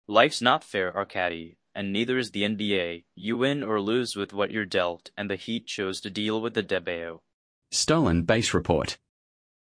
Life's not fair, Arcady, and neither is the NBA. You win or lose with what you're dealt, and the Heat chose to deal with the DeBeo. Stolen Base Report.